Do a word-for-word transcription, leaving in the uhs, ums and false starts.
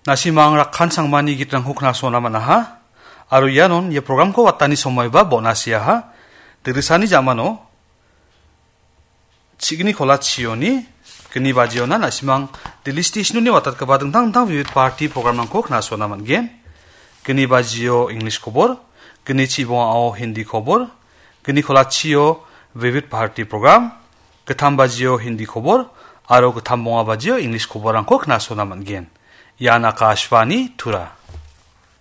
nasimang rakhan sangmani gitrang hukna sona manaha aru yanon ye program ko watani somoi ba bonasia ha dirisani jamano chigni khola chioni kini bajiona nasimang dilistisnu ni watat ka badang tang tang vivid party program nang ko khna sona mangen kini bajio english khobor kini chibo ao hindi khobor kini khola chio vivid party program katham bajio hindi khobor aro katham bonga bajio english khobor ang ko khna sona mangen Yana Kashvani Tura.